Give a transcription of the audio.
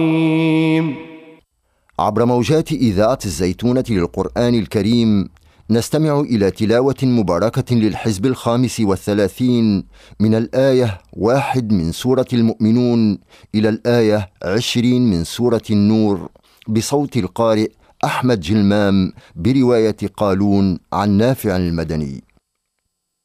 عبر موجات إذاعة الزيتونة للقرآن الكريم نستمع إلى تلاوة مباركة للحزب 35 من الآية 1 من سورة المؤمنون إلى الآية 20 من سورة النور، بصوت القارئ أحمد جلمام، برواية قالون عن نافع المدني.